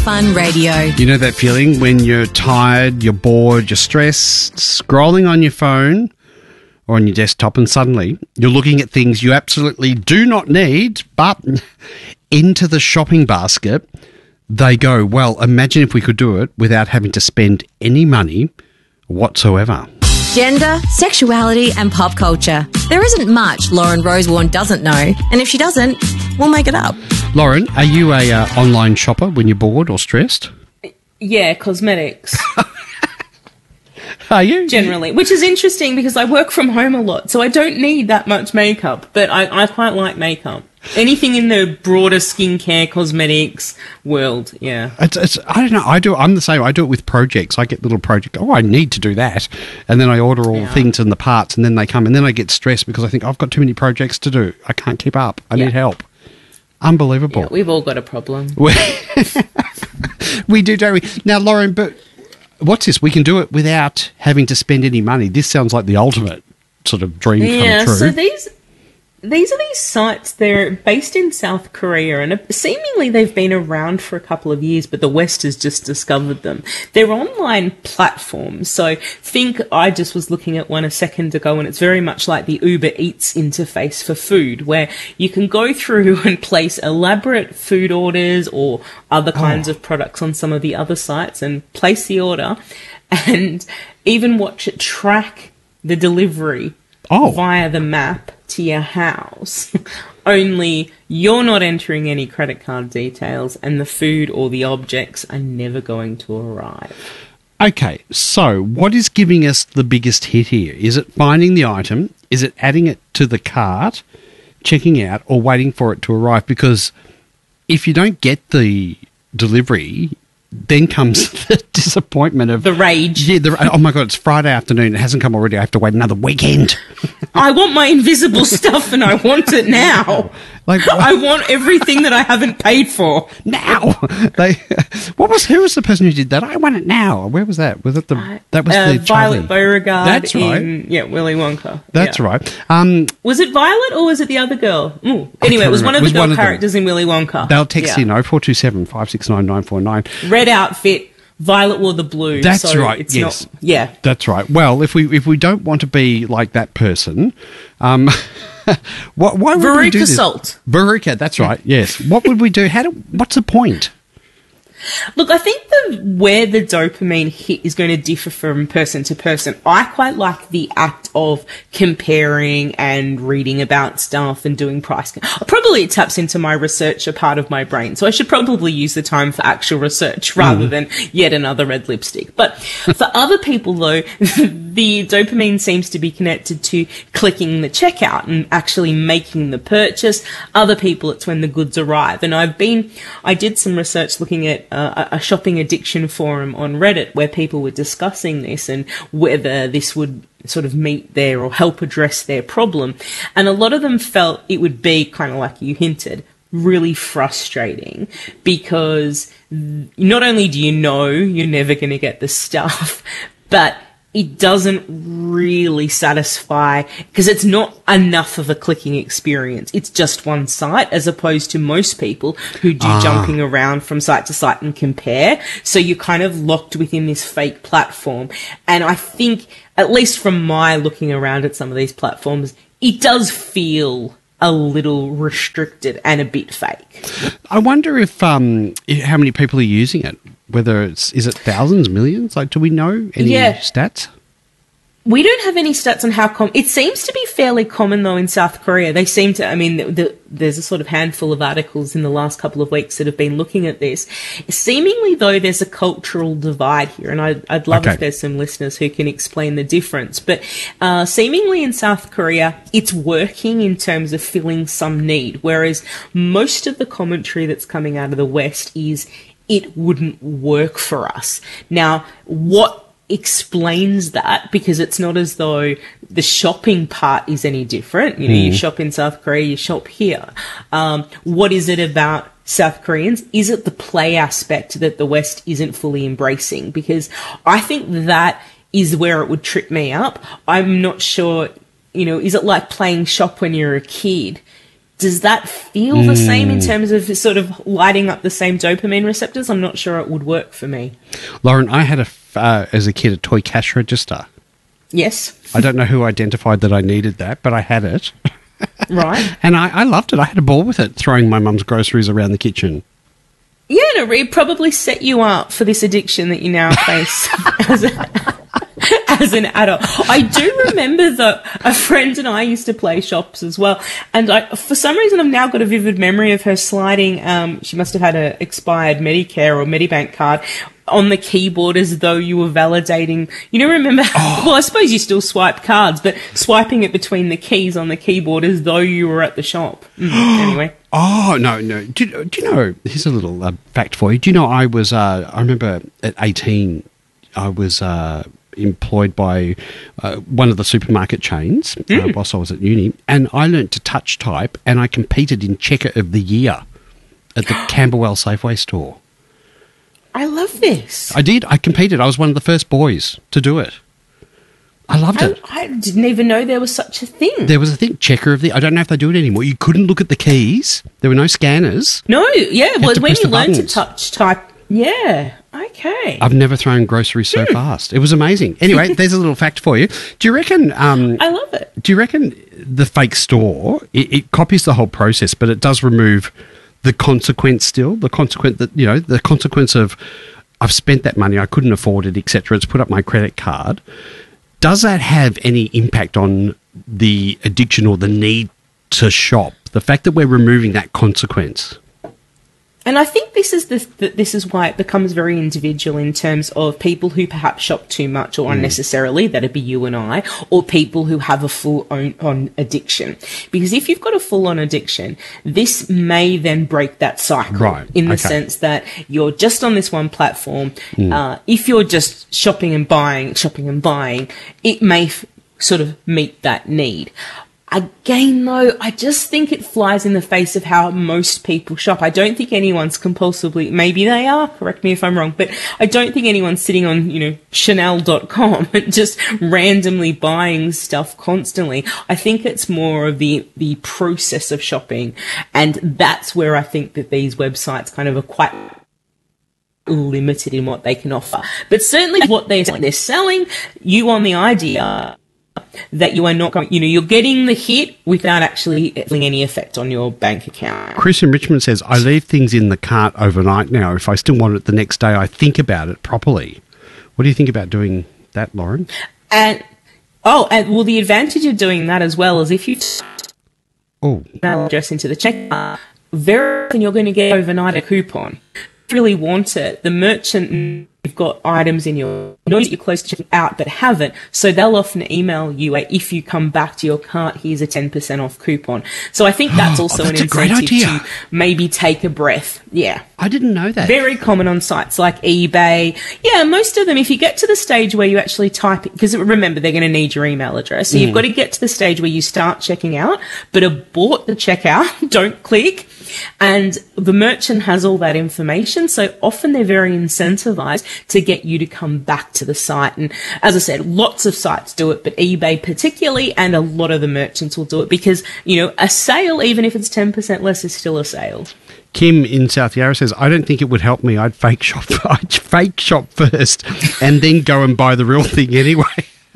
Fun Radio. You know that feeling when you're tired, you're bored, you're stressed, scrolling on your phone or on your desktop, and suddenly you're looking at things you absolutely do not need, but into the shopping basket they go. Well, imagine if we could do it without having to spend any money whatsoever. Gender, sexuality and pop culture. There isn't much Lauren Rosewarne doesn't know, and if she doesn't, we'll make it up. Lauren, are you a online shopper when you're bored or stressed? Yeah, cosmetics. Are you? Generally, which is interesting because I work from home a lot, so I don't need that much makeup, but I quite like makeup. Anything in the broader skincare, cosmetics world, yeah. It's I don't know. I'm the same. I do it with projects. I get little projects. Oh, I need to do that. And then I order all the things and the parts, and then they come. And then I get stressed because I think I've got too many projects to do. I can't keep up. I need help. Unbelievable. Yeah, we've all got a problem. We do, don't we? Now, Lauren, but what's this? We can do it without having to spend any money. This sounds like the ultimate sort of dream come true. Yeah, so these are these sites. They're based in South Korea, and seemingly they've been around for a couple of years, but the West has just discovered them. They're online platforms. So I just was looking at one a second ago, and it's very much like the Uber Eats interface for food, where you can go through and place elaborate food orders or other kinds of products on some of the other sites and place the order and even watch it track the delivery via the map to your house. Only you're not entering any credit card details and the food or the objects are never going to arrive. Okay, so what is giving us the biggest hit here? Is it finding the item? Is it adding it to the cart, checking out, or waiting for it to arrive? Because if you don't get the delivery, then comes the disappointment of... the rage. Yeah, oh my God, it's Friday afternoon. It hasn't come already. I have to wait another weekend. I want my invisible stuff and I want it now. I want everything that I haven't paid for. Now. Who was the person who did that? I want it now. Where was that? Was it the Violet Beauregard? That's right. Willy Wonka. That's right. Was it Violet or was it the other girl? Anyway, it was one of the girl characters in Willy Wonka. They'll text in 0427 569 949. Red outfit. Violet wore the blue. That's right. It's yes. That's right. Well, if we don't want to be like that person, why would we do this? Veruca Salt. Veruca, that's right. Yes. What would we do? What's the point? Look, I think where the dopamine hit is going to differ from person to person. I quite like the act of comparing and reading about stuff and doing price. Probably it taps into my researcher part of my brain, so I should probably use the time for actual research rather than yet another red lipstick. But for other people, though, the dopamine seems to be connected to clicking the checkout and actually making the purchase. Other people, it's when the goods arrive. And I did some research looking at a shopping addiction forum on Reddit where people were discussing this and whether this would sort of meet their or help address their problem. And a lot of them felt it would be kind of like you hinted, really frustrating because not only do you know you're never going to get the stuff, but it doesn't really satisfy because it's not enough of a clicking experience. It's just one site as opposed to most people who do jumping around from site to site and compare. So you're kind of locked within this fake platform. And I think, at least from my looking around at some of these platforms, it does feel a little restricted and a bit fake. I wonder if how many people are using it. Whether is it thousands, millions? Do we know any stats? We don't have any stats on how common. It seems to be fairly common, though, in South Korea. They seem to, there's a sort of handful of articles in the last couple of weeks that have been looking at this. Seemingly, though, there's a cultural divide here, and I'd love if there's some listeners who can explain the difference. But seemingly in South Korea, it's working in terms of filling some need, whereas most of the commentary that's coming out of the West is it wouldn't work for us. Now, what explains that, because it's not as though the shopping part is any different. You shop in South Korea, you shop here. What is it about South Koreans? Is it the play aspect that the West isn't fully embracing? Because I think that is where it would trip me up. I'm not sure, is it like playing shop when you're a kid? does that feel the same in terms of sort of lighting up the same dopamine receptors? I'm not sure it would work for me. Lauren, I had as a kid a toy cash register. Yes. I don't know who identified that I needed that, but I had it. Right. And I loved it. I had a ball with it, throwing my mum's groceries around the kitchen. Yeah, no, it probably set you up for this addiction that you now face as an adult. I do remember that a friend and I used to play shops as well, and for some reason I've now got a vivid memory of her sliding, she must have had an expired Medicare or Medibank card on the keyboard as though you were validating, remember, well, I suppose you still swipe cards, but swiping it between the keys on the keyboard as though you were at the shop. Anyway. Oh, no. Do you know, here's a little fact for you. Do you know I remember at 18, I was employed by one of the supermarket chains whilst I was at uni, and I learnt to touch type, and I competed in Checker of the Year at the Camberwell Safeway store. I love this. I did. I competed. I was one of the first boys to do it. I loved it. I didn't even know there was such a thing. There was a thing, Checker of the... I don't know if they do it anymore. You couldn't look at the keys. There were no scanners. No, yeah. Well, when you learn to buttons. touch type... Yeah, okay. I've never thrown groceries so fast. It was amazing. Anyway, there's a little fact for you. Do you reckon... I love it. Do you reckon the fake store, it copies the whole process, but it does remove the consequence still? The consequence that, the consequence of I've spent that money, I couldn't afford it, etc. It's put up my credit card. Does that have any impact on the addiction or the need to shop? The fact that we're removing that consequence? And I think this is why it becomes very individual in terms of people who perhaps shop too much or unnecessarily, that'd be you and I, or people who have a full-on addiction. Because if you've got a full-on addiction, this may then break that cycle, right. In the sense that you're just on this one platform. If you're just shopping and buying, it may sort of meet that need. Again, though, I just think it flies in the face of how most people shop. I don't think anyone's compulsively, maybe they are, correct me if I'm wrong, but I don't think anyone's sitting on, Chanel.com and just randomly buying stuff constantly. I think it's more of the process of shopping. And that's where I think that these websites kind of are quite limited in what they can offer. But certainly what they're selling you on the idea that you are not going, you're getting the hit without actually having any effect on your bank account. Chris in Richmond says, I leave things in the cart overnight now. If I still want it the next day, I think about it properly. What do you think about doing that, Lauren? And the advantage of doing that as well is if you email address into the checkout, very often you're going to get overnight a coupon. If you really want it, the merchant, you've got items in your noise that you're close to checking out but haven't, so they'll often email you if you come back to your cart, here's a 10% off coupon. So I think that's also an incentive to maybe take a breath. Yeah. I didn't know that. Very common on sites like eBay. Yeah, most of them, if you get to the stage where you actually type it, because remember, they're going to need your email address. So you've got to get to the stage where you start checking out, but abort the checkout, don't click. And the merchant has all that information. So often they're very incentivized to get you to come back to the site. And as I said, lots of sites do it, but eBay particularly, and a lot of the merchants will do it because, a sale, even if it's 10% less, is still a sale. Kim in South Yarra says, I don't think it would help me. I'd fake shop first and then go and buy the real thing anyway.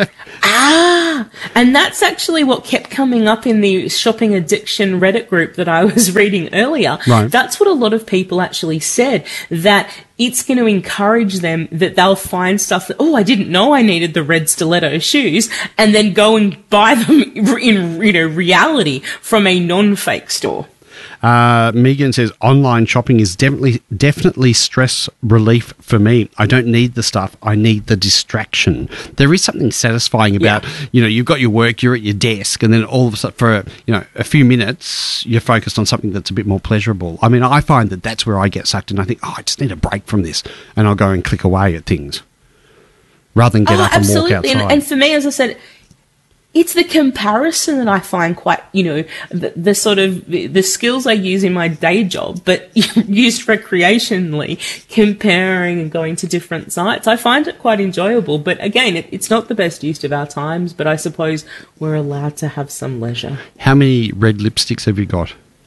And that's actually what kept coming up in the shopping addiction Reddit group that I was reading earlier. Right. That's what a lot of people actually said, that it's going to encourage them that they'll find stuff that, I didn't know I needed the red stiletto shoes, and then go and buy them in reality from a non-fake store. Megan says, online shopping is definitely stress relief for me. I don't need the stuff. I need the distraction. There is something satisfying about, you've got your work, you're at your desk, and then all of a sudden for, a few minutes, you're focused on something that's a bit more pleasurable. I mean, I find that that's where I get sucked in. I think, I just need a break from this. And I'll go and click away at things rather than get up and walk outside. And for me, as I said, it's the comparison that I find quite, the sort of the skills I use in my day job, but used recreationally, comparing and going to different sites. I find it quite enjoyable, but again, it's not the best use of our times, but I suppose we're allowed to have some leisure. How many red lipsticks have you got?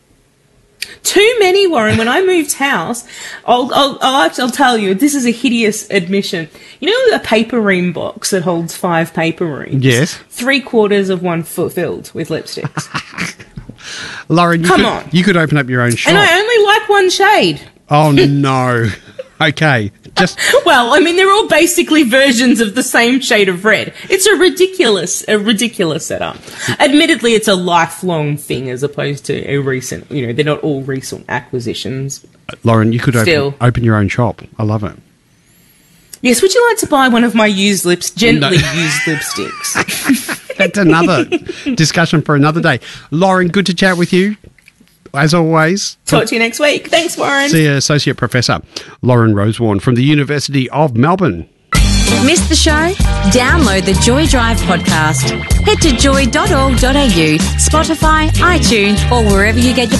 Too many, Warren. When I moved house, I'll tell you, this is a hideous admission. You know a paper ream box that holds 5 paper reams? Yes. 3/4 of one filled with lipsticks. Lauren, you could open up your own shop. And I only like one shade. Oh, no. Okay. Well, I mean, they're all basically versions of the same shade of red. It's a ridiculous setup. Admittedly, it's a lifelong thing as opposed to a recent, they're not all recent acquisitions. Lauren, you could open your own shop. I love it. Yes, would you like to buy one of my used gently used lipsticks? That's another discussion for another day. Lauren, good to chat with you. As always. Talk to you next week. Thanks, Warren. See you, Associate Professor Lauren Rosewarne from the University of Melbourne. Missed the show? Download the Joy Drive podcast. Head to joy.org.au, Spotify, iTunes, or wherever you get your